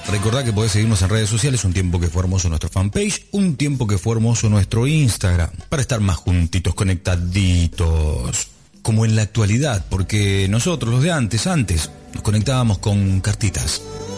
Recordá que podés seguirnos en redes sociales, Un Tiempo que fue hermoso nuestro fanpage, Un Tiempo que fue hermoso nuestro Instagram, para estar más juntitos, conectaditos, como en la actualidad, porque nosotros los de antes, nos conectábamos con cartitas.